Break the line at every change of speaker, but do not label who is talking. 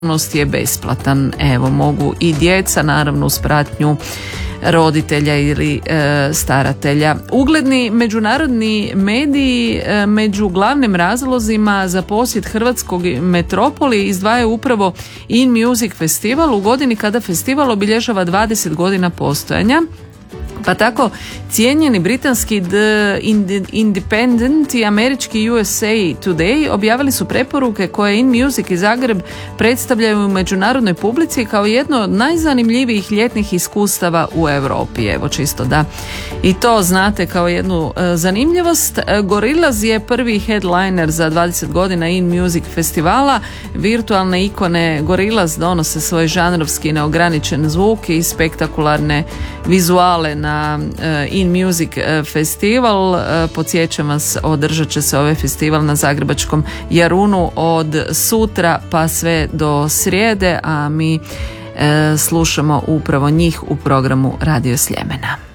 je besplatan. Evo, mogu i djeca, naravno uz pratnju roditelja ili staratelja. Ugledni međunarodni mediji među glavnim razlozima za posjet hrvatskog metropoli izdvajaju upravo In Music Festival u godini kada festival obilježava 20 godina postojanja. Pa tako cijenjeni britanski The Independent i američki USA Today objavili su preporuke koje In Music i Zagreb predstavljaju u međunarodnoj publici kao jedno od najzanimljivijih ljetnih iskustava u Europi. Evo, čisto da i to znate kao jednu zanimljivost. Gorillaz je prvi headliner za 20 godina In Music festivala. Virtualne ikone Gorillaz donose svoj žanrovski neograničen zvuk i spektakularne vizuale na In Music festival. Podsjećam vas, održat će se ovaj festival na zagrebačkom Jarunu od sutra pa sve do srijede, a mi slušamo upravo njih u programu Radio Sljemena.